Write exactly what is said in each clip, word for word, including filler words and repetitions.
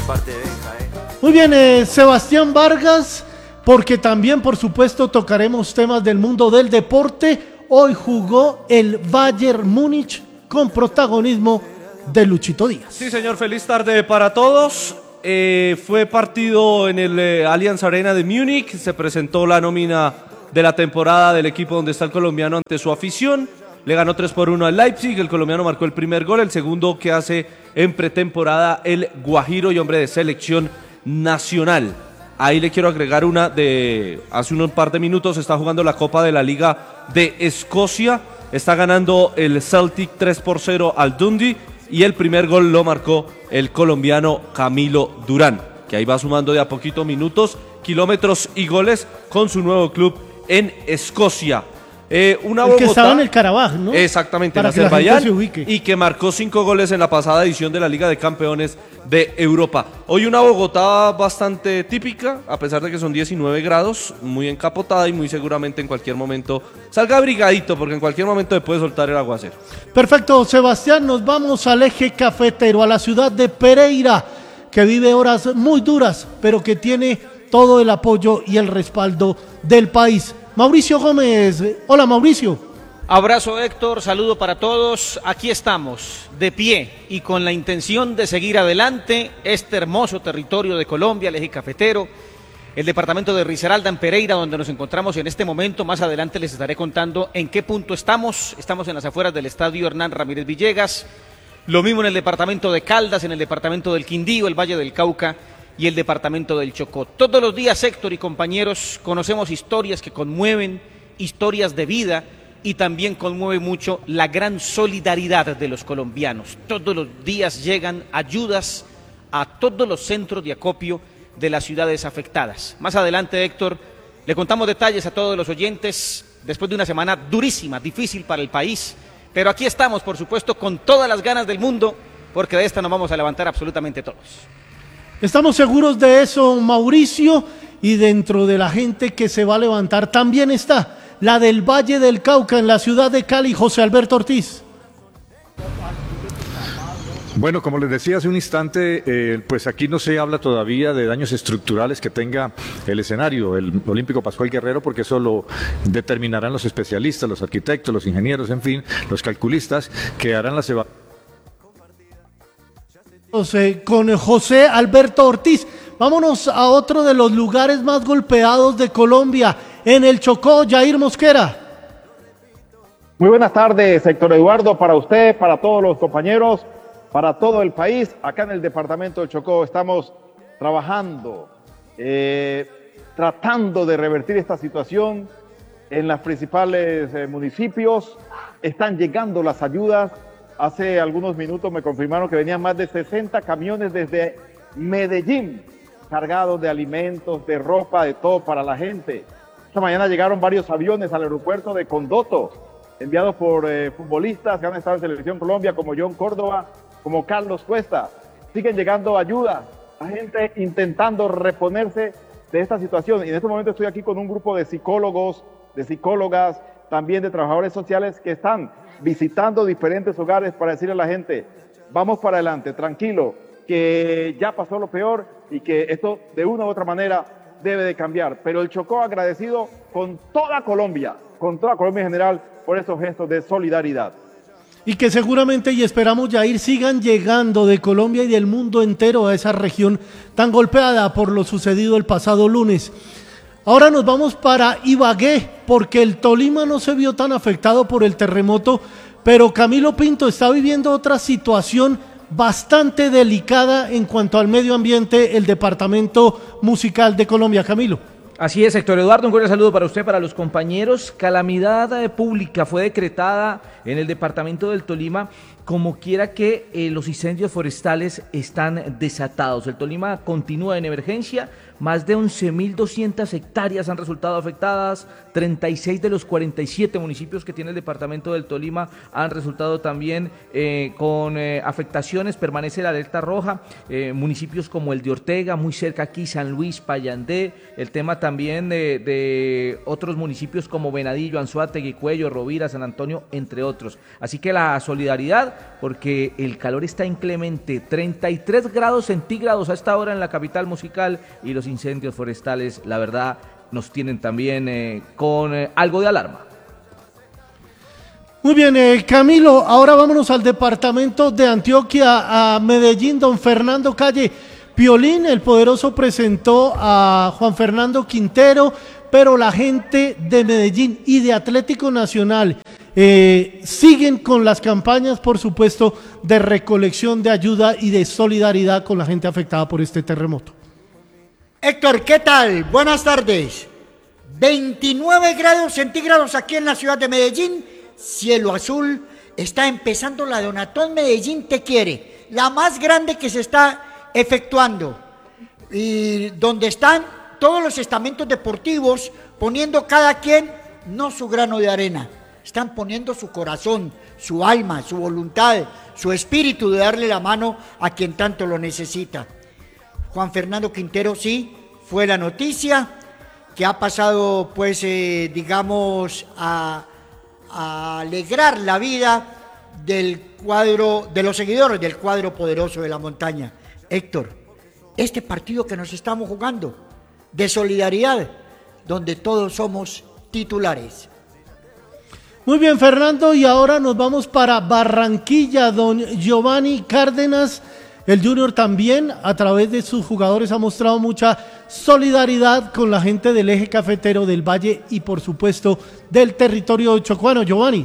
parte de Benja, ¿eh? Muy bien, eh, Sebastián Vargas, porque también, por supuesto, tocaremos temas del mundo del deporte. Hoy jugó el Bayern Múnich con protagonismo de Luchito Díaz. Sí, señor, feliz tarde para todos. Eh, fue partido en el eh, Allianz Arena de Múnich. Se presentó la nómina de la temporada del equipo donde está el colombiano ante su afición. Le ganó tres por uno al Leipzig. El colombiano marcó el primer gol, el segundo que hace en pretemporada el Guajiro y hombre de selección nacional. Ahí le quiero agregar una de hace un par de minutos. Está jugando la Copa de la Liga de Escocia. Está ganando el Celtic tres por cero al Dundee. Y el primer gol lo marcó el colombiano Camilo Durán, que ahí va sumando de a poquito minutos, kilómetros y goles con su nuevo club en Escocia. Eh, una el Bogotá, que estaba en el Karabaj, ¿no? Exactamente, para en que Azerbaiyán, la gente se ubique. y que marcó cinco goles en la pasada edición de la Liga de Campeones de Europa. Hoy una Bogotá bastante típica, a pesar de que son diecinueve grados, muy encapotada y muy seguramente en cualquier momento salga abrigadito, porque en cualquier momento le puede soltar el aguacero. Perfecto, Sebastián, nos vamos al eje cafetero, a la ciudad de Pereira, que vive horas muy duras, pero que tiene todo el apoyo y el respaldo del país. Mauricio Gómez, hola Mauricio. Abrazo Héctor, saludo para todos, aquí estamos, de pie y con la intención de seguir adelante este hermoso territorio de Colombia, el eje cafetero, el departamento de Risaralda en Pereira, donde nos encontramos en este momento. Más adelante les estaré contando en qué punto estamos, estamos en las afueras del estadio Hernán Ramírez Villegas, lo mismo en el departamento de Caldas, en el departamento del Quindío, el Valle del Cauca y el departamento del Chocó. Todos los días, Héctor y compañeros, conocemos historias que conmueven, historias de vida, y también conmueve mucho la gran solidaridad de los colombianos. Todos los días llegan ayudas a todos los centros de acopio de las ciudades afectadas. Más adelante, Héctor, le contamos detalles a todos los oyentes después de una semana durísima, difícil para el país, pero aquí estamos, por supuesto, con todas las ganas del mundo, porque de esta nos vamos a levantar absolutamente todos. Estamos seguros de eso, Mauricio, y dentro de la gente que se va a levantar también está la del Valle del Cauca, en la ciudad de Cali, José Alberto Ortiz. Bueno, como les decía hace un instante, eh, pues aquí no se habla todavía de daños estructurales que tenga el escenario, el Olímpico Pascual Guerrero, porque eso lo determinarán los especialistas, los arquitectos, los ingenieros, en fin, los calculistas, que harán las evaluaciones. Con José Alberto Ortiz. Vámonos a otro de los lugares más golpeados de Colombia, en el Chocó, Jair Mosquera. Muy buenas tardes, Héctor Eduardo, para usted, para todos los compañeros, para todo el país. Acá en el departamento del Chocó estamos trabajando, eh, tratando de revertir esta situación en los principales eh, municipios. Están llegando las ayudas. Hace algunos minutos me confirmaron que venían más de sesenta camiones desde Medellín, cargados de alimentos, de ropa, de todo para la gente. Esta mañana llegaron varios aviones al aeropuerto de Condoto, enviados por eh, futbolistas que han estado en Selección Colombia, como John Córdoba, como Carlos Cuesta. Siguen llegando ayudas, la gente intentando reponerse de esta situación. Y en este momento estoy aquí con un grupo de psicólogos, de psicólogas, también de trabajadores sociales que están visitando diferentes hogares para decirle a la gente, vamos para adelante, tranquilo, que ya pasó lo peor y que esto de una u otra manera debe de cambiar. Pero el Chocó agradecido con toda Colombia, con toda Colombia en general, por estos gestos de solidaridad. Y que seguramente, y esperamos, Jair, sigan llegando de Colombia y del mundo entero a esa región tan golpeada por lo sucedido el pasado lunes. Ahora nos vamos para Ibagué, porque el Tolima no se vio tan afectado por el terremoto, pero Camilo Pinto está viviendo otra situación bastante delicada en cuanto al medio ambiente, el departamento musical de Colombia. Camilo. Así es, Héctor Eduardo, un cordial saludo para usted, para los compañeros. Calamidad eh, pública fue decretada en el departamento del Tolima, como quiera que eh, los incendios forestales están desatados. El Tolima continúa en emergencia, más de once mil doscientas hectáreas han resultado afectadas, treinta y seis de los cuarenta y siete municipios que tiene el departamento del Tolima han resultado también eh, con eh, afectaciones, permanece la alerta roja, eh, municipios como el de Ortega, muy cerca aquí, San Luis, Payandé, el tema también de, de otros municipios como Venadillo, Anzoátegui, Cuello, Rovira, San Antonio, entre otros. Así que la solidaridad porque el calor está inclemente, treinta y tres grados centígrados a esta hora en la capital musical, y los incendios forestales, la verdad, nos tienen también eh, con eh, algo de alarma. Muy bien, eh, Camilo, ahora vámonos al departamento de Antioquia, a Medellín. Don Fernando Calle, Piolín, el poderoso, presentó a Juan Fernando Quintero, pero la gente de Medellín y de Atlético Nacional eh, siguen con las campañas, por supuesto, de recolección de ayuda y de solidaridad con la gente afectada por este terremoto. Héctor, ¿qué tal? Buenas tardes. veintinueve grados centígrados aquí en la ciudad de Medellín, cielo azul. Está empezando la Donatón Medellín Te Quiere, la más grande que se está efectuando, y donde están todos los estamentos deportivos poniendo cada quien no su grano de arena, están poniendo su corazón, su alma, su voluntad, su espíritu de darle la mano a quien tanto lo necesita. Juan Fernando Quintero sí fue la noticia que ha pasado, pues, eh, digamos, a, a alegrar la vida del cuadro, de los seguidores del cuadro poderoso de la montaña. Héctor, este partido que nos estamos jugando, de solidaridad, donde todos somos titulares. Muy bien, Fernando, y ahora nos vamos para Barranquilla. Don Giovanni Cárdenas, el Junior, también a través de sus jugadores ha mostrado mucha solidaridad con la gente del eje cafetero del Valle y, por supuesto, del territorio chocuano. Giovanni.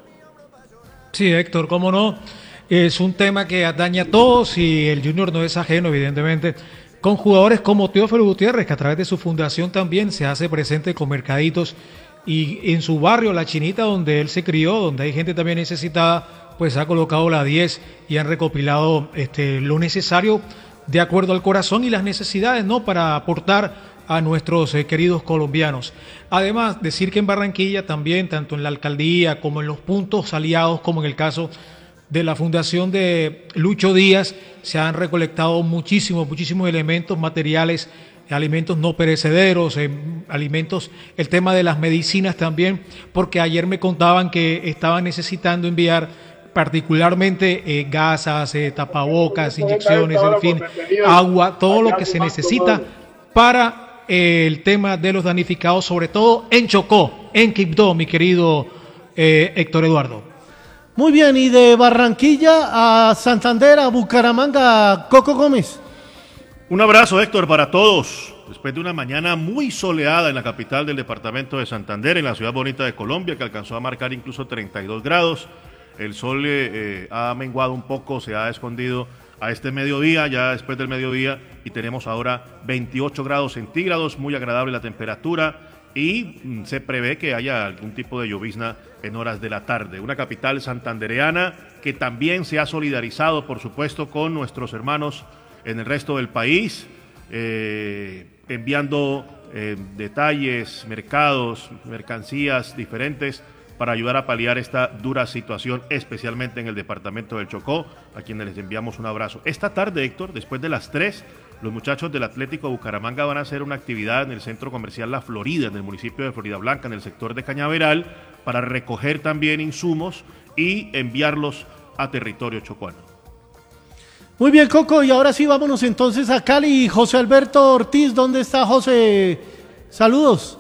Sí, Héctor, cómo no. Es un tema que atañe a todos y el Junior no es ajeno, evidentemente, con jugadores como Teófilo Gutiérrez, que a través de su fundación también se hace presente con mercaditos, y en su barrio, La Chinita, donde él se crió, donde hay gente también necesitada, pues ha colocado la diez y han recopilado este, lo necesario de acuerdo al corazón y las necesidades, ¿no?, para aportar a nuestros eh, queridos colombianos. Además, decir que en Barranquilla también, tanto en la alcaldía como en los puntos aliados, como en el caso de la fundación de Lucho Díaz, se han recolectado muchísimos, muchísimos elementos materiales, alimentos no perecederos, eh, alimentos, el tema de las medicinas también, porque ayer me contaban que estaban necesitando enviar particularmente eh, gasas, eh, tapabocas, inyecciones, en fin, agua, todo lo que se necesita para eh, el tema de los damnificados, sobre todo en Chocó, en Quibdó, mi querido eh, Héctor Eduardo. Muy bien, y de Barranquilla a Santander, a Bucaramanga, Coco Gómez. Un abrazo, Héctor, para todos. Después de una mañana muy soleada en la capital del departamento de Santander, en la ciudad bonita de Colombia, que alcanzó a marcar incluso treinta y dos grados, el sol eh, eh, ha menguado un poco, se ha escondido a este mediodía, ya después del mediodía, y tenemos ahora veintiocho grados centígrados, muy agradable la temperatura, y mm, se prevé que haya algún tipo de llovizna en horas de la tarde. Una capital santandereana que también se ha solidarizado, por supuesto, con nuestros hermanos en el resto del país, eh, enviando eh, detalles, mercados, mercancías diferentes para ayudar a paliar esta dura situación, especialmente en el departamento del Chocó, a quienes les enviamos un abrazo. Esta tarde, Héctor, después de las tres, los muchachos del Atlético Bucaramanga van a hacer una actividad en el centro comercial La Florida, en el municipio de Florida Blanca, en el sector de Cañaveral, para recoger también insumos y enviarlos a territorio chocuano. Muy bien, Coco, y ahora sí vámonos entonces a Cali. José Alberto Ortiz, ¿dónde está José? Saludos.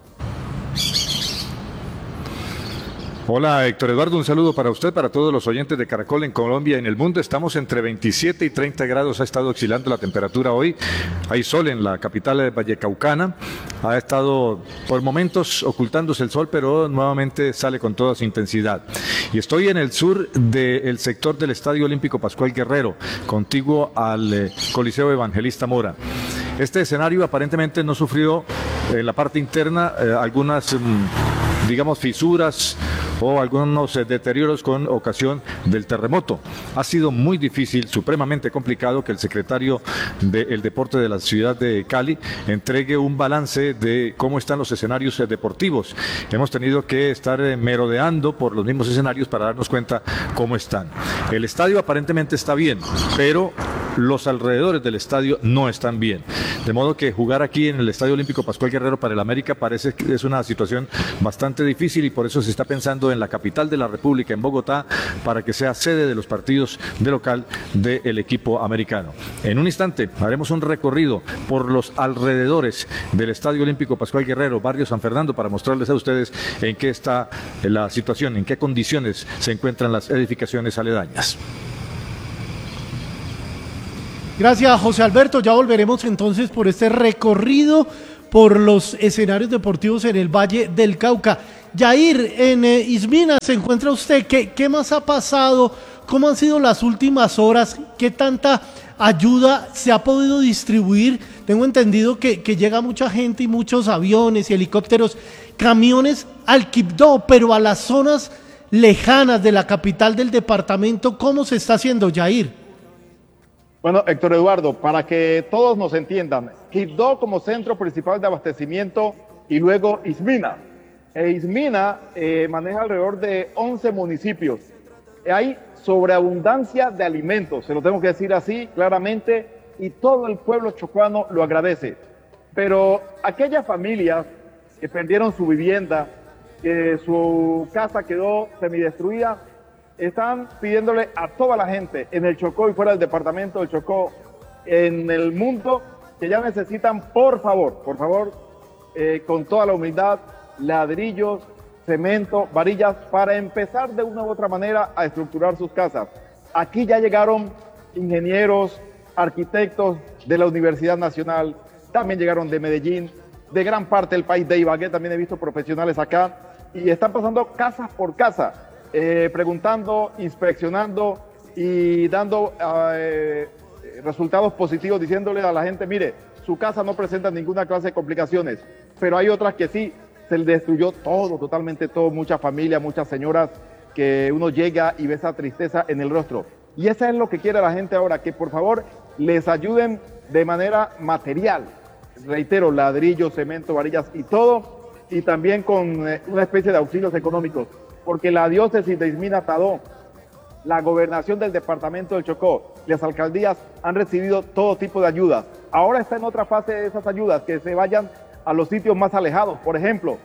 Hola, Héctor Eduardo, un saludo para usted, para todos los oyentes de Caracol en Colombia y en el mundo. Estamos entre veintisiete y treinta grados, ha estado oscilando la temperatura hoy. Hay sol en la capital de Vallecaucana, ha estado por momentos ocultándose el sol, pero nuevamente sale con toda su intensidad. Y estoy en el sur del sector del Estadio Olímpico Pascual Guerrero, contiguo al eh, Coliseo Evangelista Mora. Este escenario aparentemente no sufrió en la parte interna eh, algunas, mm, digamos, fisuras o algunos eh, deterioros con ocasión del terremoto. Ha sido muy difícil, supremamente complicado, que el secretario del Deporte de la ciudad de Cali entregue un balance de cómo están los escenarios eh, deportivos. Hemos tenido que estar eh, merodeando por los mismos escenarios para darnos cuenta cómo están. El estadio aparentemente está bien, pero los alrededores del estadio no están bien. De modo que jugar aquí en el Estadio Olímpico Pascual Guerrero para el América parece que es una situación bastante difícil y por eso se está pensando en la capital de la República, en Bogotá, para que sea sede de los partidos de local del equipo americano. En un instante haremos un recorrido por los alrededores del Estadio Olímpico Pascual Guerrero, barrio San Fernando, para mostrarles a ustedes en qué está la situación, en qué condiciones se encuentran las edificaciones aledañas. Gracias, José Alberto. Ya volveremos entonces por este recorrido por los escenarios deportivos en el Valle del Cauca. Yair, en eh, Ismina se encuentra usted. ¿Qué, ¿Qué más ha pasado? ¿Cómo han sido las últimas horas? ¿Qué tanta ayuda se ha podido distribuir? Tengo entendido que, que llega mucha gente y muchos aviones y helicópteros, camiones al Quibdó, pero a las zonas lejanas de la capital del departamento. ¿Cómo se está haciendo, Yair? Bueno, Héctor Eduardo, para que todos nos entiendan, Quibdó como centro principal de abastecimiento y luego Ismina. E Ismina eh, maneja alrededor de once municipios. Hay sobreabundancia de alimentos, se lo tengo que decir así claramente, y todo el pueblo chocuano lo agradece. Pero aquellas familias que perdieron su vivienda, que su casa quedó semidestruida, están pidiéndole a toda la gente en el Chocó y fuera del departamento del Chocó, en el mundo, que ya necesitan, por favor, por favor, eh, con toda la humildad, ladrillos, cemento, varillas, para empezar de una u otra manera a estructurar sus casas. Aquí ya llegaron ingenieros, arquitectos de la Universidad Nacional, también llegaron de Medellín, de gran parte del país, de Ibagué, también he visto profesionales acá, y están pasando casa por casa, eh, preguntando, inspeccionando y dando eh, resultados positivos, diciéndole a la gente, mire, su casa no presenta ninguna clase de complicaciones, pero hay otras que sí, se le destruyó todo, totalmente todo, muchas familias, muchas señoras, que uno llega y ve esa tristeza en el rostro. Y eso es lo que quiere la gente ahora, que por favor les ayuden de manera material. Reitero, ladrillos, cemento, varillas y todo, y también con eh, una especie de auxilios económicos, porque la diócesis de Ismina Tadó, la gobernación del departamento del Chocó, las alcaldías han recibido todo tipo de ayudas. Ahora está en otra fase de esas ayudas, que se vayan a los sitios más alejados. Por ejemplo,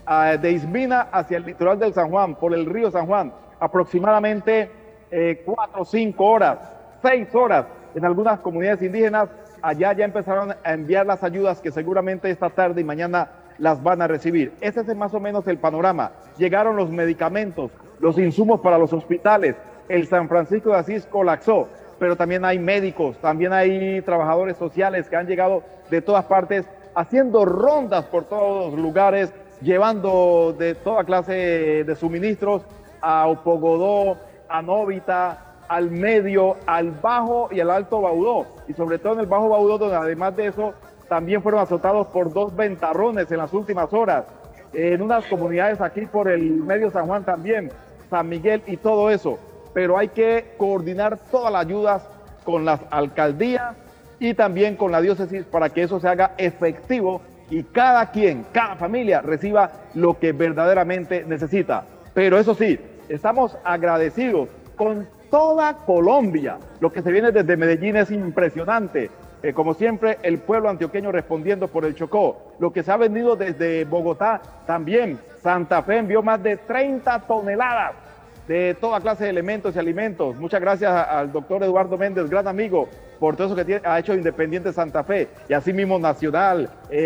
de Ismina hacia el litoral del San Juan, por el río San Juan, aproximadamente eh, cuatro, cinco horas, seis horas en algunas comunidades indígenas. Allá ya empezaron a enviar las ayudas que seguramente esta tarde y mañana las van a recibir. Ese es más o menos el panorama. Llegaron los medicamentos, los insumos para los hospitales. El San Francisco de Asís colapsó, pero también hay médicos, también hay trabajadores sociales que han llegado de todas partes, haciendo rondas por todos los lugares, llevando de toda clase de suministros a Opogodó, a Novita, al Medio, al Bajo y al Alto Baudó. Y sobre todo en el Bajo Baudó, donde además de eso, también fueron azotados por dos ventarrones en las últimas horas. En unas comunidades aquí por el Medio San Juan también, San Miguel y todo eso. Pero hay que coordinar todas las ayudas con las alcaldías y también con la diócesis para que eso se haga efectivo y cada quien, cada familia reciba lo que verdaderamente necesita. Pero eso sí, estamos agradecidos con toda Colombia. Lo que se viene desde Medellín es impresionante. Eh, como siempre, el pueblo antioqueño respondiendo por el Chocó. Lo que se ha venido desde Bogotá también. Santa Fe envió más de treinta toneladas de toda clase de elementos y alimentos. Muchas gracias al doctor Eduardo Méndez, gran amigo, por todo eso que tiene, ha hecho Independiente Santa Fe, y así mismo Nacional.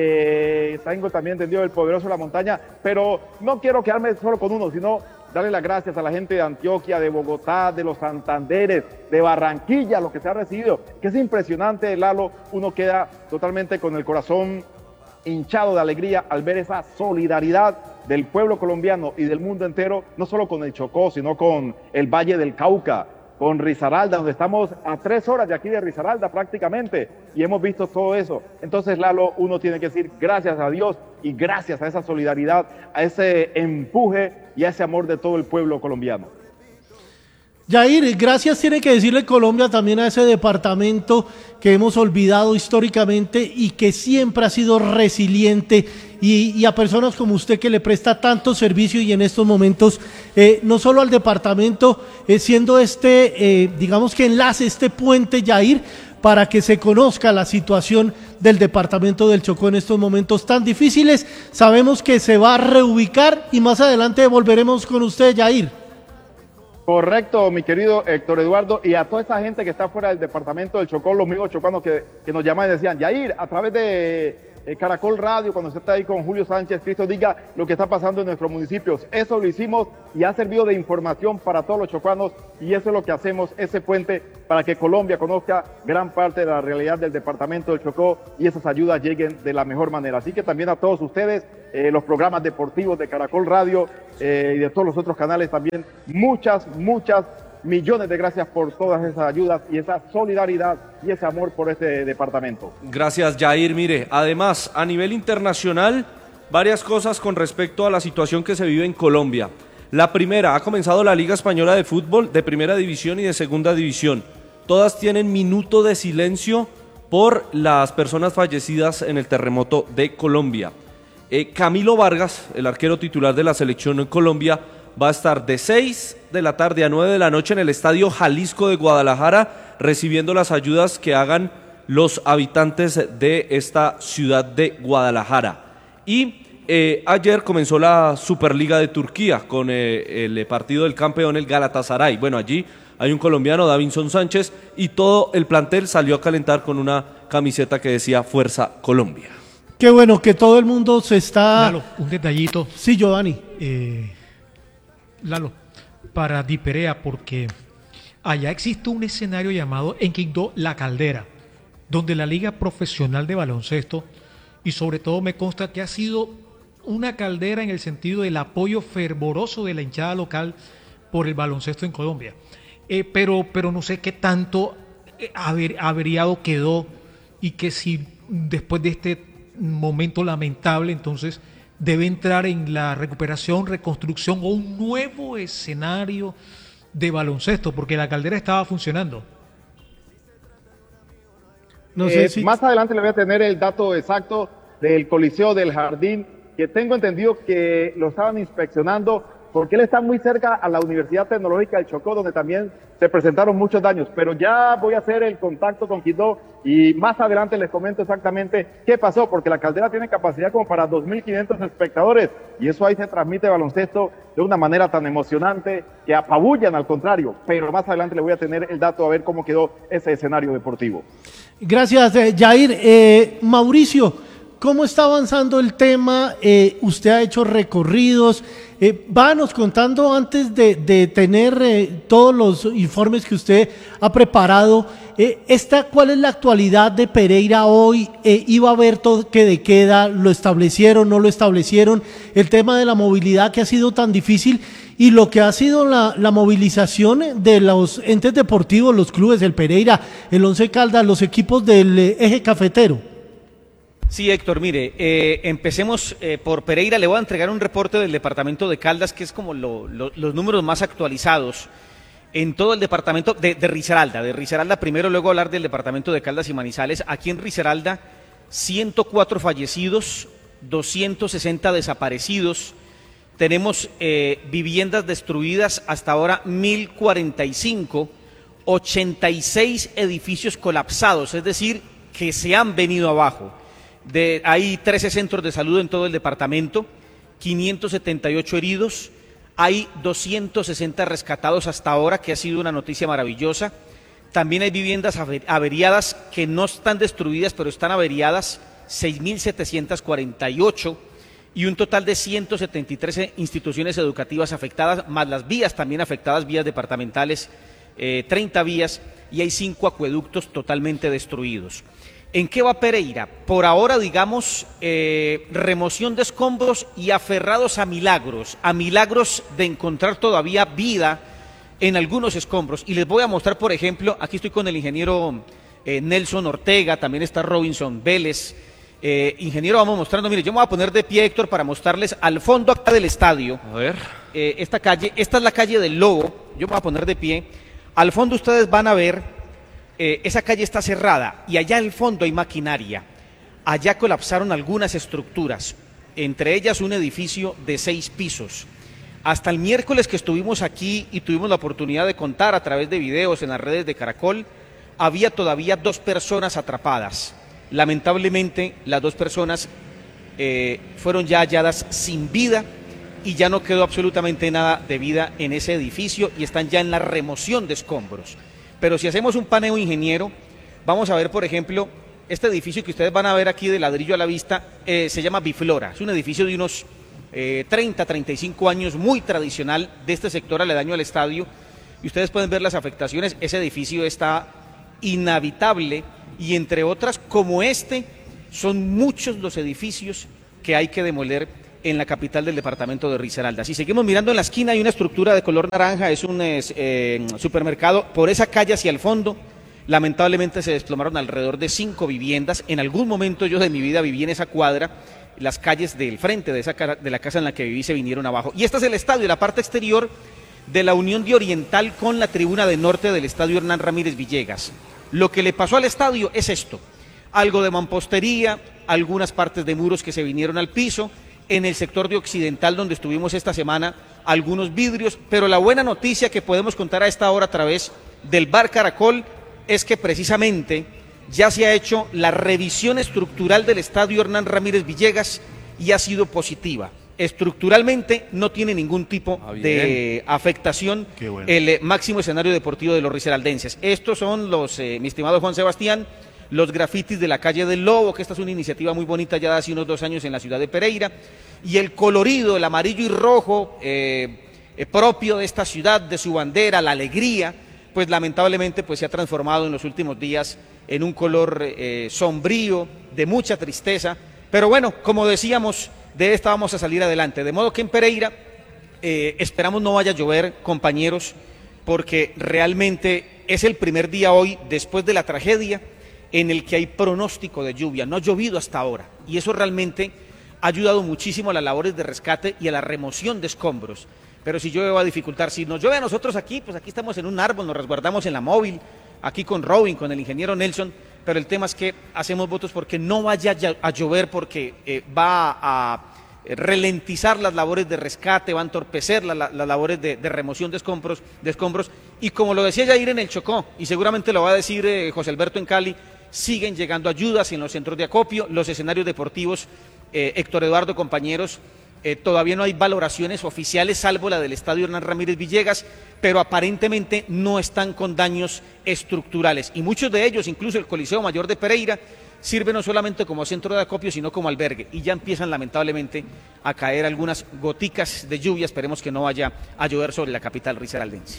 Eh, tengo también entendido el Poderoso de la Montaña, pero no quiero quedarme solo con uno, sino darle las gracias a la gente de Antioquia, de Bogotá, de los Santanderes, de Barranquilla, lo que se ha recibido, que es impresionante, Lalo. Uno queda totalmente con el corazón hinchado de alegría al ver esa solidaridad del pueblo colombiano y del mundo entero, no solo con el Chocó, sino con el Valle del Cauca, con Risaralda, donde estamos a tres horas de aquí de Risaralda prácticamente, y hemos visto todo eso. Entonces, Lalo, uno tiene que decir gracias a Dios y gracias a esa solidaridad, a ese empuje y a ese amor de todo el pueblo colombiano. Yair, gracias tiene que decirle Colombia también a ese departamento que hemos olvidado históricamente y que siempre ha sido resiliente, y, y a personas como usted que le presta tanto servicio y en estos momentos, eh, no solo al departamento, eh, siendo este, eh, digamos que enlace, este puente, Yair, para que se conozca la situación del departamento del Chocó en estos momentos tan difíciles. Sabemos que se va a reubicar y más adelante volveremos con usted, Yair. Correcto, mi querido Héctor Eduardo, y a toda esa gente que está fuera del departamento del Chocó, los amigos chocanos que, que nos llaman y decían, Yair, a través de eh, Caracol Radio, cuando usted está ahí con Julio Sánchez, Cristo diga lo que está pasando en nuestros municipios. Eso lo hicimos y ha servido de información para todos los chocanos, y eso es lo que hacemos, ese puente para que Colombia conozca gran parte de la realidad del departamento del Chocó y esas ayudas lleguen de la mejor manera. Así que también a todos ustedes, eh, los programas deportivos de Caracol Radio eh, y de todos los otros canales también, muchas, muchas millones de gracias por todas esas ayudas y esa solidaridad y ese amor por este departamento. Gracias, Yair. Mire, además, a nivel internacional, varias cosas con respecto a la situación que se vive en Colombia. La primera, ha comenzado la Liga Española de Fútbol de Primera División y de Segunda División. Todas tienen minuto de silencio por las personas fallecidas en el terremoto de Colombia. Eh, Camilo Vargas, el arquero titular de la selección en Colombia, va a estar de seis de la tarde a nueve de la noche en el Estadio Jalisco de Guadalajara, recibiendo las ayudas que hagan los habitantes de esta ciudad de Guadalajara. Y eh, ayer comenzó la Superliga de Turquía con eh, el partido del campeón, el Galatasaray. Bueno, allí hay un colombiano, Davinson Sánchez, y todo el plantel salió a calentar con una camiseta que decía Fuerza Colombia. Qué bueno que todo el mundo se está... Lalo, un detallito. Sí, Giovanni. Eh, Lalo, para Diperea, porque allá existe un escenario llamado en Quindó La Caldera, donde la Liga Profesional de Baloncesto, y sobre todo me consta que ha sido una caldera en el sentido del apoyo fervoroso de la hinchada local por el baloncesto en Colombia. Eh, pero, pero no sé qué tanto aver, averiado quedó, y que si después de este momento lamentable entonces debe entrar en la recuperación, reconstrucción o un nuevo escenario de baloncesto, porque la caldera estaba funcionando. No sé eh, si... Más adelante le voy a tener el dato exacto del Coliseo del Jardín, que tengo entendido que lo estaban inspeccionando porque él está muy cerca a la Universidad Tecnológica del Chocó, donde también se presentaron muchos daños, pero ya voy a hacer el contacto con Quindó y más adelante les comento exactamente qué pasó, porque la caldera tiene capacidad como para dos mil quinientos espectadores, y eso ahí se transmite baloncesto de una manera tan emocionante que apabullan al contrario, pero más adelante le voy a tener el dato a ver cómo quedó ese escenario deportivo. Gracias, eh, Yair. Eh, Mauricio, ¿cómo está avanzando el tema? Eh, usted ha hecho recorridos. Eh, vámonos contando antes de, de tener eh, todos los informes que usted ha preparado. Eh, esta, ¿cuál es la actualidad de Pereira hoy? Eh, ¿Iba a haber toque de queda? ¿Lo establecieron? ¿No lo establecieron? El tema de la movilidad que ha sido tan difícil y lo que ha sido la, la movilización de los entes deportivos, los clubes, el Pereira, el Once Caldas, los equipos del eh, eje cafetero. Sí, Héctor, mire, eh, empecemos eh, por Pereira. Le voy a entregar un reporte del departamento de Caldas, que es como lo, lo, los números más actualizados en todo el departamento de, de Risaralda. De Risaralda primero, luego hablar del departamento de Caldas y Manizales. Aquí en Risaralda, ciento cuatro fallecidos, doscientos sesenta desaparecidos. Tenemos eh, viviendas destruidas hasta ahora mil cuarenta y cinco, ochenta y seis edificios colapsados, es decir, que se han venido abajo. De, hay trece centros de salud en todo el departamento, quinientos setenta y ocho heridos, hay doscientos sesenta rescatados hasta ahora, que ha sido una noticia maravillosa. También hay viviendas averiadas que no están destruidas, pero están averiadas, seis mil setecientos cuarenta y ocho, y un total de ciento setenta y tres instituciones educativas afectadas, más las vías también afectadas, vías departamentales, eh, treinta vías, y hay cinco acueductos totalmente destruidos. ¿En qué va Pereira? Por ahora, digamos, eh, remoción de escombros y aferrados a milagros, a milagros de encontrar todavía vida en algunos escombros. Y les voy a mostrar, por ejemplo, aquí estoy con el ingeniero eh, Nelson Ortega, también está Robinson Vélez. Eh, ingeniero, vamos mostrando, mire, yo me voy a poner de pie, Héctor, para mostrarles al fondo acá del estadio. A ver. Eh, esta calle, esta es la calle del Lobo, yo me voy a poner de pie. Al fondo ustedes van a ver... Eh, esa calle está cerrada y allá al fondo hay maquinaria. Allá colapsaron algunas estructuras, entre ellas un edificio de seis pisos. Hasta el miércoles que estuvimos aquí y tuvimos la oportunidad de contar a través de videos en las redes de Caracol, había todavía dos personas atrapadas. Lamentablemente, las dos personas eh, fueron ya halladas sin vida y ya no quedó absolutamente nada de vida en ese edificio y están ya en la remoción de escombros. Pero si hacemos un paneo ingeniero, vamos a ver, por ejemplo, este edificio que ustedes van a ver aquí de ladrillo a la vista, eh, se llama Biflora. Es un edificio de unos eh, treinta, treinta y cinco años, muy tradicional de este sector aledaño al estadio. Y ustedes pueden ver las afectaciones. Ese edificio está inhabitable y, entre otras, como este, son muchos los edificios que hay que demoler en la capital del departamento de Risaralda. Si seguimos mirando en la esquina, hay una estructura de color naranja, es un eh, supermercado. Por esa calle hacia el fondo, lamentablemente se desplomaron alrededor de cinco viviendas. En algún momento yo de mi vida viví en esa cuadra, las calles del frente de, esa, de la casa en la que viví se vinieron abajo. Y este es el estadio, la parte exterior de la unión de Oriental con la tribuna de norte del estadio Hernán Ramírez Villegas. Lo que le pasó al estadio es esto: algo de mampostería, algunas partes de muros que se vinieron al piso. En el sector de Occidental, donde estuvimos esta semana, algunos vidrios, pero la buena noticia que podemos contar a esta hora a través del Bar Caracol es que precisamente ya se ha hecho la revisión estructural del estadio Hernán Ramírez Villegas y ha sido positiva. Estructuralmente no tiene ningún tipo ah, de afectación bueno. el eh, máximo escenario deportivo de los risaraldenses. Estos son los, eh, mi estimado Juan Sebastián, los grafitis de la calle del Lobo, que esta es una iniciativa muy bonita ya de hace unos dos años en la ciudad de Pereira, y el colorido, el amarillo y rojo eh, eh, propio de esta ciudad, de su bandera, la alegría, pues lamentablemente pues se ha transformado en los últimos días en un color eh, sombrío, de mucha tristeza, pero bueno, como decíamos, de esta vamos a salir adelante, de modo que en Pereira eh, esperamos no vaya a llover, compañeros, porque realmente es el primer día hoy, después de la tragedia, en el que hay pronóstico de lluvia. No ha llovido hasta ahora y eso realmente ha ayudado muchísimo a las labores de rescate y a la remoción de escombros. Pero si llueve va a dificultar. Si nos llueve a nosotros aquí, pues aquí estamos en un árbol, nos resguardamos en la móvil, aquí con Robin, con el ingeniero Nelson, pero el tema es que hacemos votos porque no vaya a llover, porque eh, va a ralentizar las labores de rescate, va a entorpecer la, la, las labores de, de remoción de escombros, de escombros. Y como lo decía Yair en el Chocó, y seguramente lo va a decir eh, José Alberto en Cali, siguen llegando ayudas en los centros de acopio, los escenarios deportivos, eh, Héctor Eduardo, compañeros, eh, todavía no hay valoraciones oficiales, salvo la del estadio Hernán Ramírez Villegas, pero aparentemente no están con daños estructurales, y muchos de ellos, incluso el Coliseo Mayor de Pereira, sirve no solamente como centro de acopio, sino como albergue, y ya empiezan lamentablemente a caer algunas goticas de lluvia. Esperemos que no vaya a llover sobre la capital risaraldense.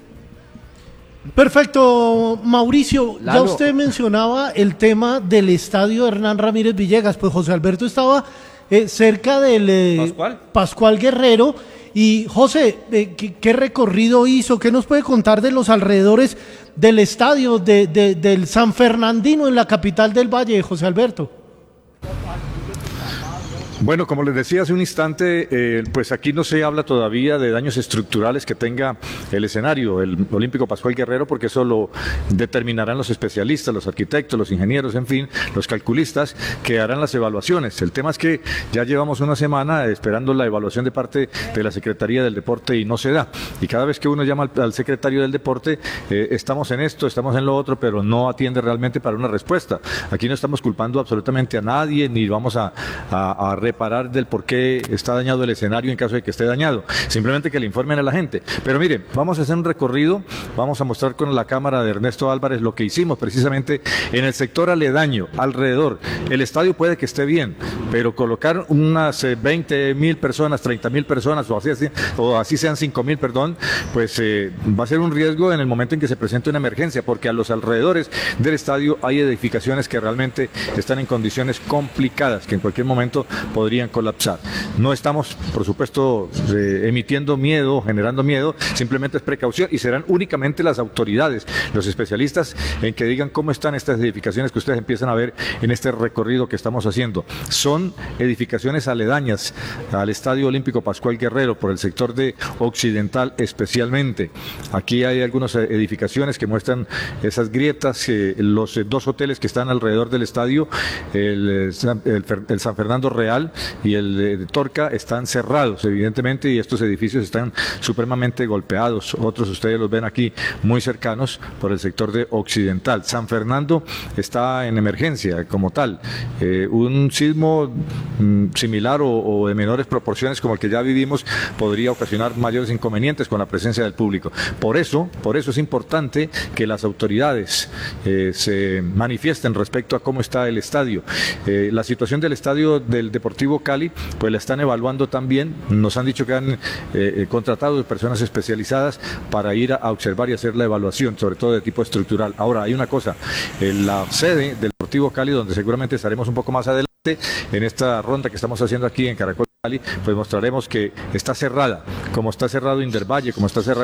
Perfecto, Mauricio, Lalo. Ya usted mencionaba el tema del estadio Hernán Ramírez Villegas, pues José Alberto estaba eh, cerca del eh, ¿Pascual? Pascual Guerrero. Y José, eh, ¿qué, ¿qué recorrido hizo? ¿Qué nos puede contar de los alrededores del estadio de, de, del San Fernandino en la capital del Valle, José Alberto? Bueno, como les decía hace un instante, eh, pues aquí no se habla todavía de daños estructurales que tenga el escenario, el Olímpico Pascual Guerrero, porque eso lo determinarán los especialistas, los arquitectos, los ingenieros, en fin, los calculistas que harán las evaluaciones. El tema es que ya llevamos una semana esperando la evaluación de parte de la Secretaría del Deporte y no se da. Y cada vez que uno llama al, al secretario del Deporte, eh, estamos en esto, estamos en lo otro, pero no atiende realmente para una respuesta. Aquí no estamos culpando absolutamente a nadie, ni vamos a, a, a reparar del por qué está dañado el escenario en caso de que esté dañado, simplemente que le informen a la gente. Pero miren, vamos a hacer un recorrido, vamos a mostrar con la cámara de Ernesto Álvarez lo que hicimos precisamente en el sector aledaño, alrededor. El estadio puede que esté bien, pero colocar unas veinte mil personas, treinta mil personas, o así, así, o así sean cinco mil, perdón, pues eh, va a ser un riesgo en el momento en que se presente una emergencia, porque a los alrededores del estadio hay edificaciones que realmente están en condiciones complicadas, que en cualquier momento podrían colapsar. No estamos, por supuesto, eh, emitiendo miedo, generando miedo, simplemente es precaución y serán únicamente las autoridades, los especialistas, en que digan cómo están estas edificaciones que ustedes empiezan a ver en este recorrido que estamos haciendo. Son edificaciones aledañas al Estadio Olímpico Pascual Guerrero, por el sector de Occidental especialmente. Aquí hay algunas edificaciones que muestran esas grietas, eh, los eh, dos hoteles que están alrededor del estadio, el, el, el San Fernando Real Monumental y el de Torca están cerrados, evidentemente, y estos edificios están supremamente golpeados. Otros ustedes los ven aquí muy cercanos por el sector de Occidental. San Fernando está en emergencia como tal. Eh, un sismo mm, similar o, o de menores proporciones como el que ya vivimos podría ocasionar mayores inconvenientes con la presencia del público. Por eso, por eso es importante que las autoridades eh, se manifiesten respecto a cómo está el estadio. Eh, la situación del estadio del Deportivo Cali, pues la están evaluando también. Nos han dicho que han eh, contratado personas especializadas para ir a, a observar y hacer la evaluación, sobre todo de tipo estructural. Ahora, hay una cosa, en la sede del Deportivo Cali, donde seguramente estaremos un poco más adelante, en esta ronda que estamos haciendo aquí en Caracol Cali, pues mostraremos que está cerrada, como está cerrado Indervalle, como está cerrado